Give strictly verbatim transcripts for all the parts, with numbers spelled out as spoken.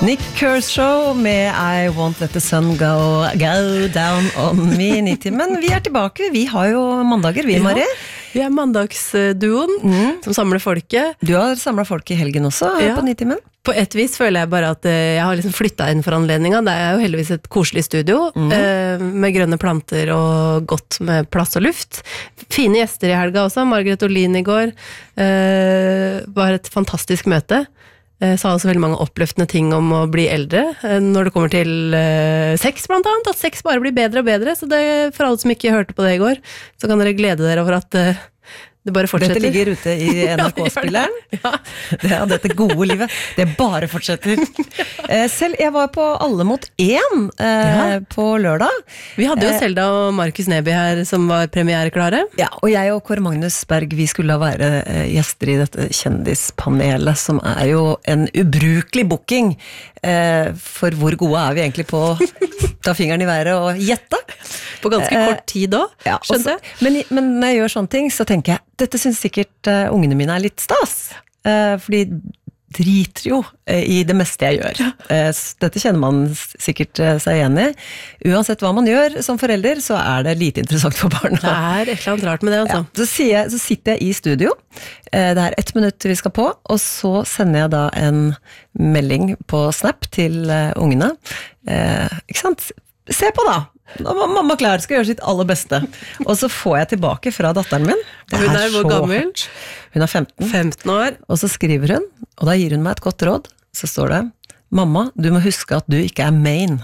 Nick Kershaw med I Won't Let the Sun Go, go Down On Me nitti. Men vi er tilbake, vi har jo mandager, vi, Marie. Ja, vi er mandagsduoen mm. som samler folket. Du har samlet folk i helgen også, ja. På nitti, men? På et vis føler jeg bare at jeg har liksom flyttet inn for anledningen. Det er jo heldigvis et koselig studio, mm. eh, med grønne planter og godt med plass og luft. Fine gjester i helga også, Margaret Olin i går. Eh, var et fantastisk møte. Eh, sa også veldig mange oppløftende ting om å bli eldre, eh, når det kommer til eh, sex blant annet, at sex bare blir bedre og bedre, så det, for alle som ikke hørte på det i går, så kan dere glede dere over at eh, det bare fortsetter. Dette ligger ute i N R K-spilleren. Ja, det er dette gode livet. Det bare fortsetter. ja. Selv jeg var på Alle mot én eh, ja. På lørdag. Vi hadde jo Selda og Markus Neby her som var premiereklare. Ja, og jeg og Kåre Magnus Berg, vi skulle da være gjester i dette kjendispanelet, som er jo en ubrukelig booking. Eh, for hvor gode er vi egentlig på ta fingeren i været og gjette? På ganske kort tid da, ja, skjønte jeg. Men, men når jeg gjør sånne ting, så tenker jeg, dette synes sikkert uh, ungene mine er litt stas. Uh, fordi driter jo uh, i det meste jeg gjør. Uh, dette kjenner man sikkert uh, seg igjen i. Uansett hva man gjør som forelder, så er det lite interessant for barna. Det er et eller annet rart med det, altså. Ja, så, sier jeg, så sitter jeg i studio, uh, det er ett minutt vi skal på, og så sender jeg da en melding på Snap til uh, ungene. Uh, ikke sant? Se på da! Nå var mamma klar, skal gjøre sitt aller beste. Og så får jeg tilbake fra datteren min. Det hun er, er hvor gammel? Hardt. Hun er femten. femten år. Og så skriver hun, og da gir hun meg et godt råd. Så står det, mamma, du må huske at du ikke er main.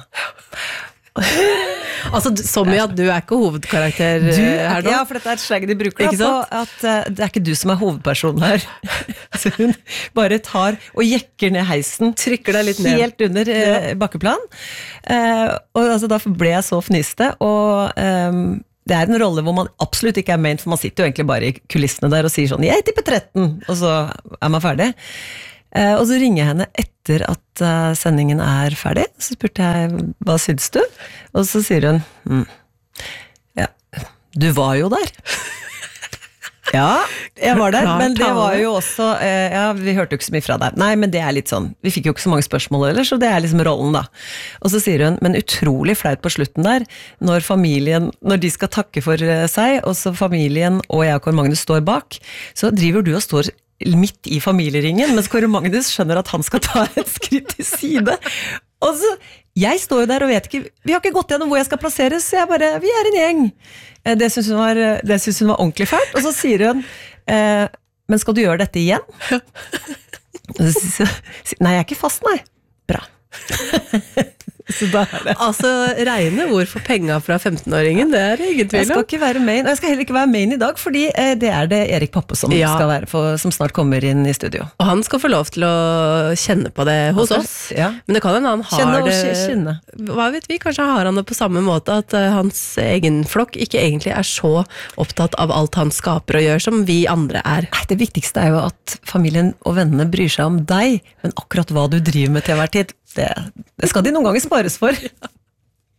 Altså, som i at du er ikke hovedkarakter du, her nå? Ja, for dette er et slag de bruker da, på at uh, det er ikke du som er hovedpersonen her. Så hun bare tar og jekker ned heisen, trykker deg litt ned. Helt under uh, bakkeplan. Uh, og altså, da ble jeg så fniste, og um, det er en rolle hvor man absolutt ikke er main, for man sitter jo egentlig bare i kulissene der og sier sånn, jeg tipper tretten, og så er man ferdig. Uh, og så ringer jeg henne etter at uh, sendingen er ferdig, så spurte jeg, hva synes du? Og så sier hun, mm, ja, du var jo der. Ja, jeg var der, men det var jo også, uh, ja, vi hørte jo ikke så mye fra deg. Nei, men det er litt sånn, vi fikk jo ikke så mange spørsmål ellers, så det er liksom rollen da. Og så sier hun, men utrolig flaut på slutten der, når familien, når de skal takke for uh, seg, og så familien og jeg og Kåre Magnus står bak, så driver du og står midt i familieringen, mens Kåre Magnus skjønner at han skal ta et skritt til side. Og så, jeg står jo der og vet ikke, vi har ikke gått gjennom hvor jeg skal plasseres, så jeg bare, vi er en gjeng. Det synes hun var, det synes hun var ordentlig fælt, og så sier hun, eh, men skal du gjøre dette igjen? Nei, jeg er ikke fast, nei. Bra. Så da er det. Altså, regne ord for penger fra femtenåringen, det er ingen tvil om. Jeg skal ikke være main, og jeg skal heller ikke være main i dag, fordi eh, det er det Erik Poppe som, ja. skal være for, som snart kommer inn i studio. Og han skal få lov til å kjenne på det hos oss, ja. Men det kan hende han har kjenne og det... Kjenne. Hva vet vi, kanskje har han det på samme måte, at uh, hans egen flokk ikke egentlig er så opptatt av alt han skaper og gjør, som vi andre er. Nei, det viktigste er jo at familien og vennene bryr seg om deg, men akkurat hva du driver med til hver tid, det, det skal de noen ganger spares for.